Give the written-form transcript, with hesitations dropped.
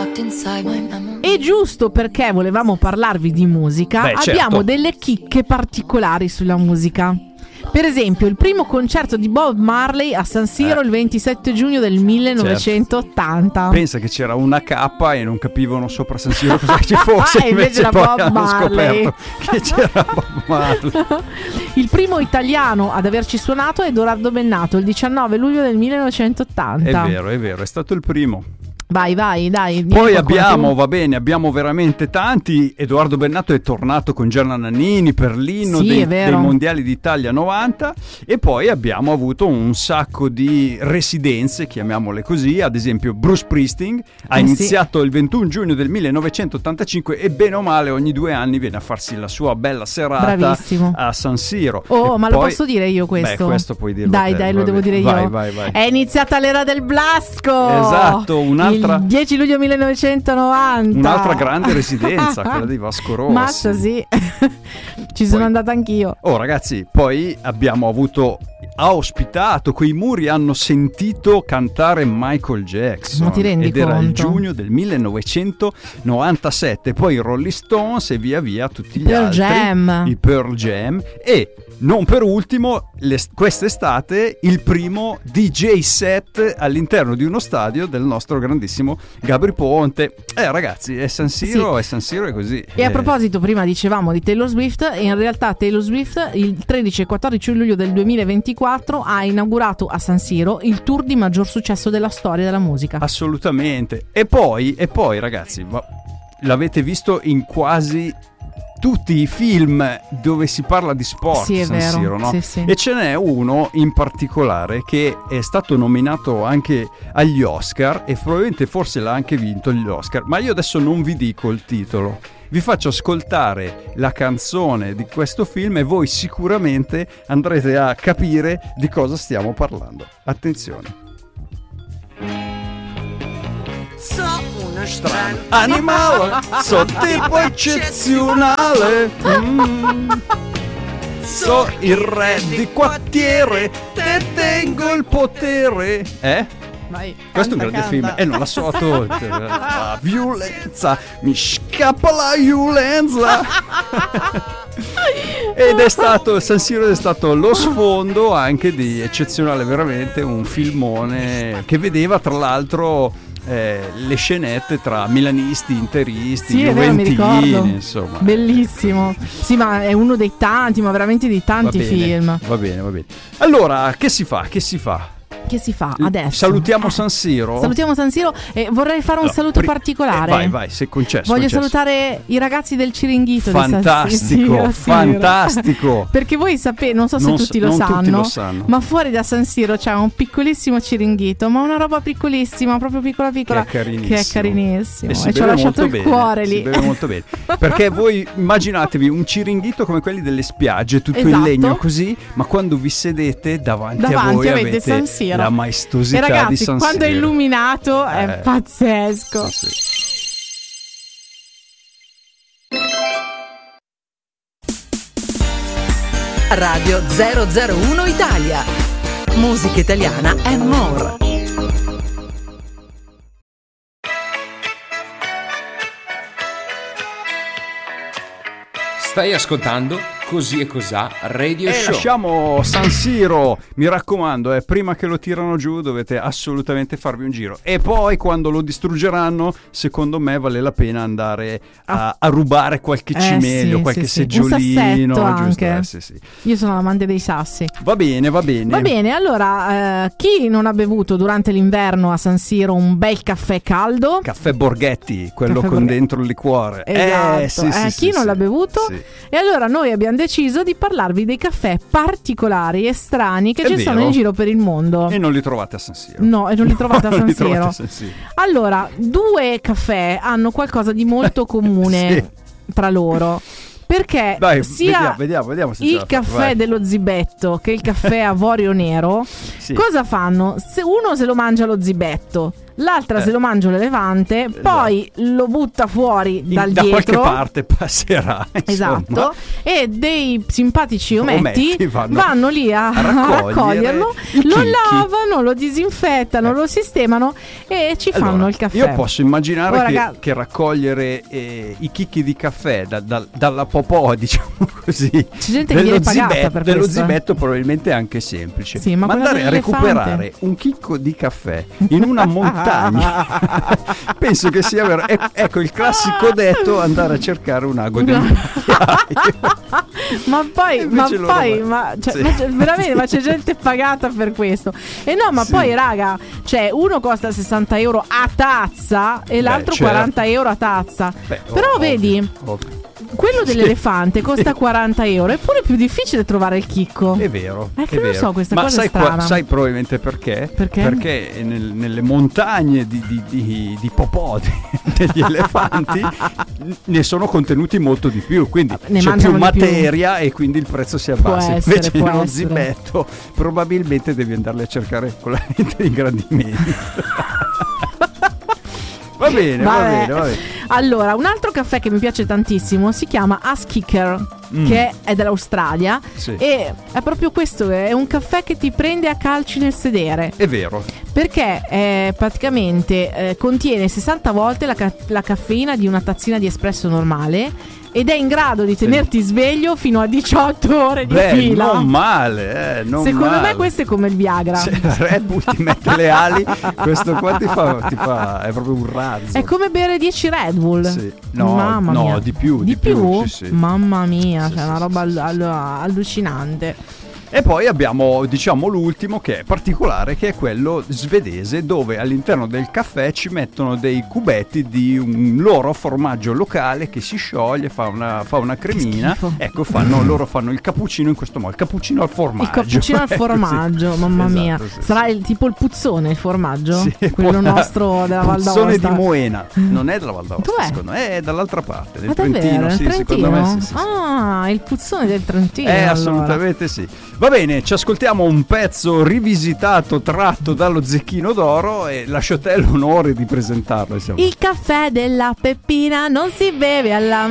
E giusto perché volevamo parlarvi di musica, abbiamo delle chicche particolari sulla musica. Per esempio, il primo concerto di Bob Marley a San Siro il 27 giugno del 1980. Certo. Pensa che c'era una K e non capivano sopra San Siro cosa ci fosse. Invece poi Bob hanno Marley. scoperto che c'era Bob Marley. Il primo italiano ad averci suonato è Edoardo Bennato, il 19 luglio del 1980. È vero, è stato il primo. Vai, dai. Poi abbiamo veramente tanti. Edoardo Bennato è tornato con Gianna Nannini per l'inno dei mondiali d'Italia 90. E poi abbiamo avuto un sacco di residenze, chiamiamole così. Ad esempio Bruce Springsteen ha iniziato il 21 giugno del 1985 e bene o male ogni 2 anni viene a farsi la sua bella serata. Bravissimo. A San Siro. Ma lo posso dire io questo? Beh, questo puoi dirlo. Dai, lo devo dire io. Vai. È iniziata l'era del Blasco. Esatto, il 10 luglio 1990. Un'altra grande residenza, quella di Vasco Rossi. Mazza, sì. Ci sono andata anch'io. Ragazzi, poi abbiamo ha ospitato, quei muri hanno sentito cantare Michael Jackson. Ma ti rendi conto? Era il giugno del 1997. Poi i Rolling Stones e via via tutti gli altri. I Pearl Jam. E non per ultimo, quest'estate il primo DJ set all'interno di uno stadio del nostro grandissimo Gabri Ponte. Ragazzi, è San Siro, è così. E a proposito, prima dicevamo di Taylor Swift, e in realtà Taylor Swift il 13 e 14 luglio del 2024 ha inaugurato a San Siro il tour di maggior successo della storia della musica. Assolutamente. E poi ragazzi, l'avete visto in quasi tutti i film dove si parla di sport, sì, è San vero. Siro, no? Sì. E ce n'è uno in particolare che è stato nominato anche agli Oscar e probabilmente forse l'ha anche vinto gli Oscar, ma io adesso non vi dico il titolo, vi faccio ascoltare la canzone di questo film e voi sicuramente andrete a capire di cosa stiamo parlando. Attenzione. Uno strano animale, so tipo eccezionale. So il re di quartiere, detengo il potere. Vai, questo è un grande film e non la so la violenza, mi scappa la violenza. Ed è stato San Siro, è stato lo sfondo anche di Eccezionale, veramente un filmone che vedeva tra l'altro le scenette tra milanisti, interisti, juventini, insomma. Bellissimo. Sì, ma è uno dei tanti, ma veramente di tanti film. Va bene. Allora, che si fa? Che si fa adesso? Salutiamo San Siro. E vorrei fare un saluto particolare. Vai, se concesso. Voglio salutare i ragazzi del Ciringhito. Fantastico. Perché voi sapete, non so se tutti lo sanno, ma fuori da San Siro c'è un piccolissimo Ciringhito, ma una roba piccolissima, proprio piccola, che è carinissimo. E ci ho lasciato il cuore lì. Si beve molto bene. Perché voi immaginatevi un Ciringhito come quelli delle spiagge, tutto in legno così, ma quando vi sedete davanti a voi avete San Siro. La maestosità di San Siro. Ragazzi, quando è illuminato è pazzesco. Sì. Radio 001 Italia. Musica italiana and more. Stai ascoltando Così e Cosà Radio Show. Lasciamo San Siro, mi raccomando, prima che lo tirano giù dovete assolutamente farvi un giro. E poi quando lo distruggeranno, secondo me vale la pena andare a rubare qualche cimelio, qualche seggiolino. Un giusto? Anche. Sì. Io sono amante dei sassi. Va bene. Va bene, allora, chi non ha bevuto durante l'inverno a San Siro un bel caffè caldo? Caffè Borghetti, quello con dentro il liquore. Esatto. Chi non l'ha bevuto? Sì. E allora noi abbiamo deciso di parlarvi dei caffè particolari e strani che ci sono in giro per il mondo. E non li trovate a San Siro. No, e non li trovate a San Siro. San Siro. Allora, 2 caffè hanno qualcosa di molto comune tra loro. Perché sia vediamo se il caffè dello zibetto che il caffè avorio nero cosa fanno? Uno se lo mangia lo zibetto, l'altra se lo mangia l'elefante, poi lo butta fuori da dietro. qualche parte passerà. Esatto. E dei simpatici ometti vanno lì a raccoglierlo, lo lavano, lo disinfettano, lo sistemano e ci fanno il caffè. Io posso immaginare che raccogliere i chicchi di caffè dalla popò, diciamo così, c'è gente che viene pagata per dello questo, zibetto probabilmente è anche semplice. Sì, ma andare a recuperare un chicco di caffè in una montagna penso che sia vero. Ecco il classico detto: andare a cercare un ago del ma veramente, ma c'è gente pagata per questo. E no, ma poi raga, cioè uno costa 60 euro a tazza e l'altro 40 euro a tazza. Però vedi, quello dell'elefante costa 40 euro, eppure è più difficile trovare il chicco. È vero. Che non so, questa cosa è strana. Sai probabilmente perché? Perché nelle montagne di popò degli elefanti ne sono contenuti molto di più, quindi c'è più materia e quindi il prezzo si abbassa. Invece nello zibetto probabilmente devi andarli a cercare con la lente di ingrandimento. Va bene. Allora, un altro caffè che mi piace tantissimo si chiama Ass Kicker, che è dell'Australia. Sì. E è proprio questo, è un caffè che ti prende a calci nel sedere. È vero. Perché praticamente contiene 60 volte la caffeina di una tazzina di espresso normale ed è in grado di tenerti sveglio fino a 18 ore di fila. Non male, Secondo me questo è come il Viagra. Se Red Bull ti mette le ali, questo qua ti fa è proprio un razzo. È come bere 10 Red Bull. Sì. Mamma mia. Di più. Sì. Mamma mia, c'è una roba allucinante. E poi abbiamo, diciamo, l'ultimo che è particolare, che è quello svedese, dove all'interno del caffè ci mettono dei cubetti di un loro formaggio locale che si scioglie, fa una cremina. Ecco, loro fanno il cappuccino in questo modo, il cappuccino al formaggio. Il cappuccino al formaggio, mamma mia. Sì. Sarà tipo il puzzone, il formaggio? Sì, quello nostro della Val d'Aosta. Puzzone di Moena, non è della Val d'Aosta, secondo me è dall'altra parte, del Trentino. Sì, secondo me sì. Ah, il puzzone del Trentino. Assolutamente sì. Va bene, ci ascoltiamo un pezzo rivisitato, tratto dallo Zecchino d'Oro, e lascio a te l'onore di presentarlo. Il caffè della Peppina non si beve alla